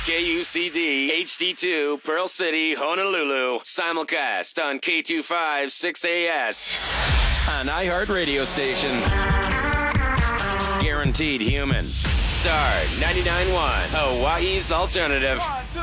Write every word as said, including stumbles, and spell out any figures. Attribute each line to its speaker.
Speaker 1: K U C D H D two, Pearl City, Honolulu. Simulcast on K two five six A S. An iHeart radio station. Guaranteed human. Star ninety-nine point one, Hawaii's alternative.
Speaker 2: One, two,